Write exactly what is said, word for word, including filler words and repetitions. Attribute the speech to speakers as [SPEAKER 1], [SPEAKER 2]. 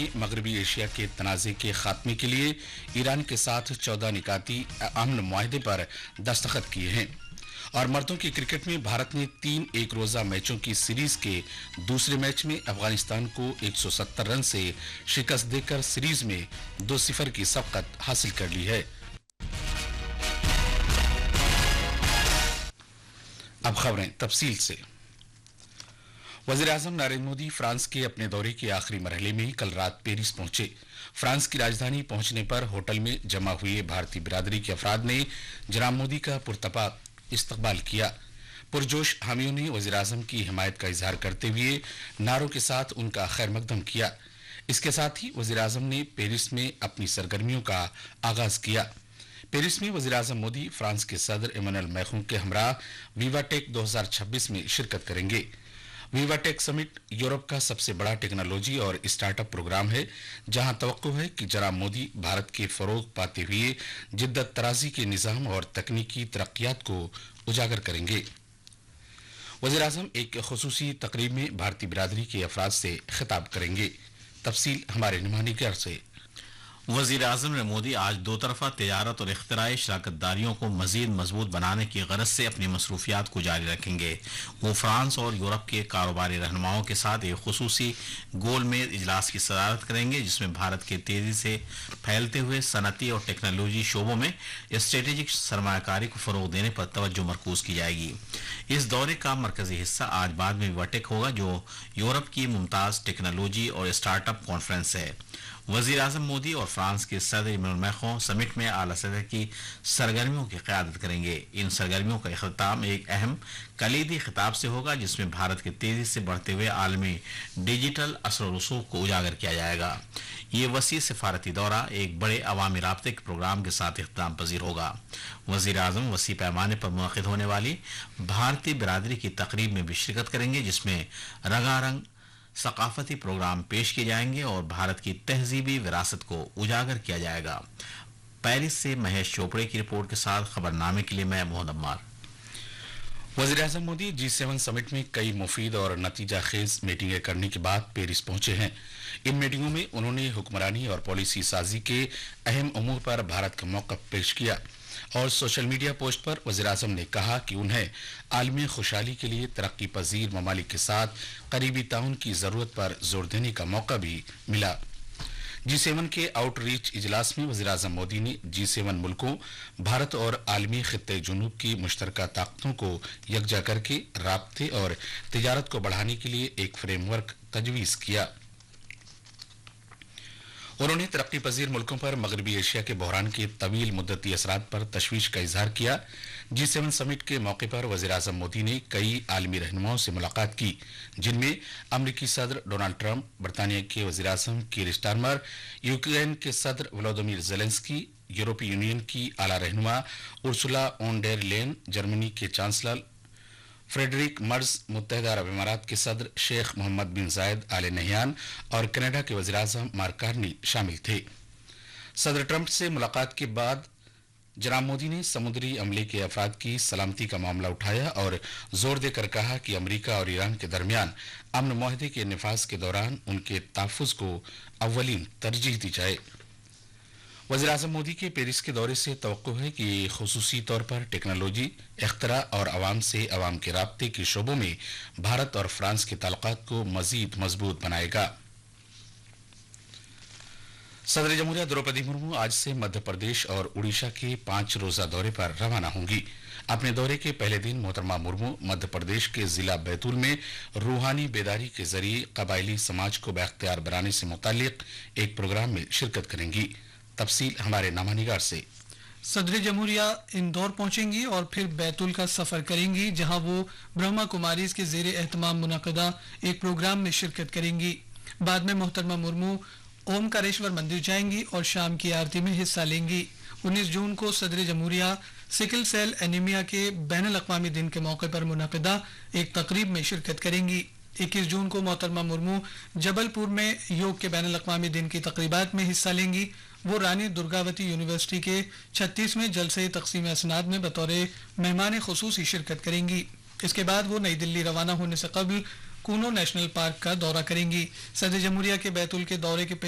[SPEAKER 1] ने मगरबी एशिया के तनाज़े के खात्मे के लिए ईरान के साथ चौदह निकाती अमन मुआहदे पर दस्तखत किए हैं। और मर्दों की क्रिकेट में भारत ने तीन एक रोजा मैचों की सीरीज के दूसरे मैच में अफगानिस्तान को एक सौ सत्तर रन से शिकस्त देकर सीरीज में दो सिफर की सबकत हासिल कर ली है। अब खबरें तफसील से। वज़ीर-ए-आज़म नरेंद्र मोदी फ्रांस के अपने दौरे के आखिरी मरहले में कल रात पेरिस पहुंचे। फ्रांस की राजधानी पहुंचने पर होटल में जमा हुए भारतीय बिरादरी के अफराद ने जनाब मोदी का पुरतपा इस्तकबाल किया। पुरजोश हामियों ने वज़ीर-ए-आज़म की हिमायत का इजहार करते हुए नारों के साथ उनका खैर मकदम किया। इसके साथ ही वज़ीर-ए-आज़म ने पेरिस में अपनी सरगर्मियों का आगाज किया। पेरिस में वज़ीर-ए-आज़म मोदी फ्रांस के सदर इमैनुअल मैक्रों के हमरा वीवाटेक दो हज़ार छब्बीस में शिरकत करेंगे। वीवाटेक समिट यूरोप का सबसे बड़ा टेक्नोलॉजी और स्टार्टअप प्रोग्राम है, जहां तवक्को है कि जनाब मोदी भारत के फरोग पाते हुए जिद्दत तराजी के निज़ाम और तकनीकी तरक्कियात को उजागर करेंगे। वज़ीर-ए-आज़म एक खुसूसी तकरीब में भारतीय बिरादरी के अफराद से खिताब करेंगे। तफसील हमारे नुमाइंदे से।
[SPEAKER 2] वज़ीर आज़म ने मोदी आज दो तरफा तिजारत और इख्तिराई शराकतदारियों को मजीद मजबूत बनाने की गरज से अपनी मसरूफियात को जारी रखेंगे। वो फ्रांस और यूरोप के कारोबारी रहनुमाओं के साथ एक खुसूसी गोलमेज इजलास की सदारत करेंगे, जिसमें भारत के तेजी से फैलते हुए सनती और टेक्नोलॉजी शोबों में स्ट्रेटेजिक सरमायाकारी को फरोग देने पर तवज्जो मरकूज की जाएगी। इस दौरे का मरकजी हिस्सा आज बाद में विवाटेक होगा, जो यूरोप की मुमताज टेक्नोलॉजी और स्टार्टअप कॉन्फ्रेंस है। वज़ीर आज़म मोदी और फ्रांस के सदर इमैनुअल मैक्रों समिट में आला सतह की सरगर्मियों की क़यादत करेंगे। इन सरगर्मियों का इख्तिताम एक अहम कलीदी खिताब से होगा, जिसमें भारत के तेजी से बढ़ते हुए आलमी डिजिटल असर और रसूख को उजागर किया जाएगा। ये वसी सफारती दौरा एक बड़े अवामी राब्ते के प्रोग्राम के साथ इख्तिताम पजीर होगा। वज़ीर आज़म वसी पैमाने पर मुनक़िद होने वाली भारतीय बिरादरी की तकरीब में भी शिरकत करेंगे, जिसमें रंगारंग सकाफती प्रोग्राम पेश किए जाएंगे और भारत की तहजीबी विरासत को उजागर किया जाएगा। पेरिस से महेश चोपड़े की रिपोर्ट के साथ खबरनामे के लिए मैं मोहम्मद अम्मार।
[SPEAKER 1] वज़ीर-ए-आज़म मोदी जी सेवन समिट में कई मुफीद और नतीजा खेज मीटिंगें करने के बाद पेरिस पहुंचे हैं। इन मीटिंगों में उन्होंने हुक्मरानी और पॉलिसी साजी के अहम उमूर पर भारत का मौक़िफ़ पेश किया और सोशल मीडिया पोस्ट पर वज़ीर-ए-आज़म ने कहा कि उन्हें आलमी खुशहाली के लिए तरक्की पजीर ममालिक के साथ करीबी ताउन की ज़रूरत पर जोर देने का मौका भी मिला। जी सेवन के आउटरीच इजलास में वज़ीर-ए-आज़म मोदी ने जी सेवन मुल्कों, भारत और आलमी खित्ते जुनूब की मुश्तरका ताकतों को यकजा करके राब्ते और तिजारत को बढ़ाने के लिए एक फ्रेमवर्क तजवीज़ किया। उन्होंने तरक्की पजीर मुल्कों पर मगरबी एशिया के बहरान के तवील मुद्दती असरात पर तशवीश का इजहार किया। जी सेवन समिट के मौके पर वज़ीर-ए-आज़म मोदी ने कई आलमी रहनुमाओं से मुलाकात की, जिनमें अमरीकी सदर डोनाल्ड ट्रंप, बरतानिया के वज़ीर-ए-आज़म कीर स्टारमर, यूक्रेन के सदर व्लादिमीर ज़ेलेंस्की, यूरोपीय यूनियन की आला रहनुमा उर्सुला ओन डेर लेन, जर्मनी के चांसलर फ्रेडरिक मर्ज, मुत्तहिदा अरब इमारात के सदर शेख मोहम्मद बिन जायद आल नहयान और कनाडा के वज़ीर-ए-आज़म मार्क कार्नी शामिल थे। सदर ट्रंप से मुलाकात के बाद जनाब मोदी ने समुद्री अमले के अफराद की सलामती का मामला उठाया और जोर देकर कहा कि अमरीका और ईरान के दरमियान अमन मुआहदे के निफाज के दौरान उनके तहफ़्फ़ुज़ को अव्वलीन तरजीह दी जाए। वज़ीर-ए-आज़म मोदी के पेरिस के दौरे से तवक्को है कि खुसूसी तौर पर टेक्नोलॉजी, इख्तिरा और अवाम से अवाम के राब्ते के शोबों में भारत और फ्रांस के ताल्लुकात को मजीद मजबूत बनाएगा। सदर जमहूरिया द्रौपदी मुर्मू आज से मध्य प्रदेश और उड़ीसा के पांच रोजा दौरे पर रवाना होंगी। अपने दौरे के पहले दिन मोहतरमा मुर्मू मध्य प्रदेश के जिला बैतूल में रूहानी बेदारी के जरिए कबायली समाज को बाख्तियार बनाने से मुताल्लिक एक प्रोग्राम में शिरकत करेंगी। तफसील हमारे नामानिगार से।
[SPEAKER 3] सदर जमहूरिया इंदौर पहुंचेंगी और फिर बैतूल का सफर करेंगी, जहां वो ब्रह्मा कुमारीज के जेर एहतमाम मुनक़दा एक प्रोग्राम में शिरकत करेंगी। बाद में मोहतरमा मुर्मू ओमकारेश्वर मंदिर जाएंगी और शाम की आरती में हिस्सा लेंगी। उन्नीस जून को सदर जमहूरिया सिकल सेल एनीमिया के बैनुल अक़वामी दिन के मौके पर मुनक़दा एक तकरीब में शिरकत करेंगी। इक्कीस जून को मोहतरमा मुर्मू जबलपुर में योग के बैनुल अक़वामी दिन की तकरीबात में हिस्सा लेंगी। वो रानी दुर्गावती यूनिवर्सिटी के छत्तीसवें जलसे तक़सीम असनाद में बतौर मेहमान खुसूसी शिरकत करेंगी। इसके बाद वो नई दिल्ली रवाना होने से कबल कूनो नेशनल पार्क का दौरा करेंगी। सदर जमहूरिया के बैतूल के दौरे के